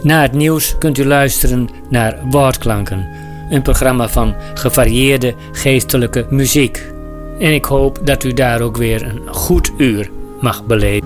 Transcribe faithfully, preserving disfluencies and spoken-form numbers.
Na het nieuws kunt u luisteren naar Woordklanken, een programma van gevarieerde geestelijke muziek. En ik hoop dat u daar ook weer een goed uur mag beleven.